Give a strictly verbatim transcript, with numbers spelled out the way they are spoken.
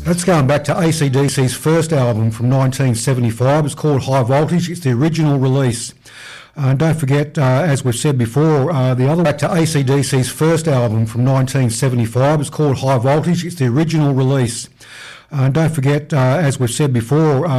That's going back to A C D C's first album from nineteen seventy-five. It's called High Voltage. It's the original release. Uh, don't forget, uh, as we've said before, uh, the other back to A C D C's first album from nineteen seventy-five. It's called High Voltage. It's the original release. Uh, don't forget, uh, as we've said before, um,